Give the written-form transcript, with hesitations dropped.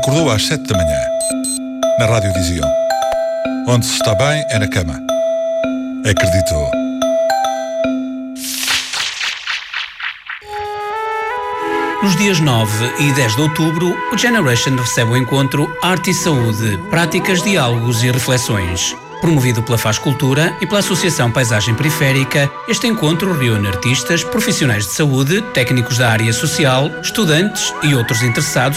Acordou às 7 da manhã. Na rádio diziam: onde se está bem é na cama. Acreditou. Nos dias 9 e 10 de outubro, o Generation recebe o encontro Arte e Saúde, Práticas, Diálogos e Reflexões. Promovido pela Faz Cultura e pela Associação Paisagem Periférica, este encontro reúne artistas, profissionais de saúde, técnicos da área social, estudantes e outros interessados